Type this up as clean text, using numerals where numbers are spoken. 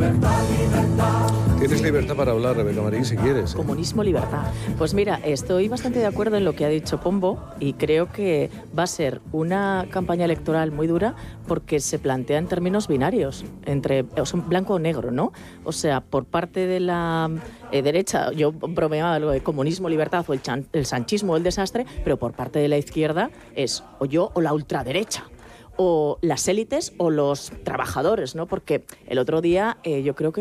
Tienes libertad para hablar, Rebeca Marín, si quieres. Comunismo, libertad. Pues mira, estoy bastante de acuerdo en lo que ha dicho Pombo y creo que va a ser una campaña electoral muy dura porque se plantea en términos binarios, entre blanco o negro, ¿no? O sea, por parte de la derecha, yo bromeaba lo de comunismo, libertad o el sanchismo o el desastre, pero por parte de la izquierda es o yo o la ultraderecha, o las élites o los trabajadores, ¿no? Porque el otro día yo creo que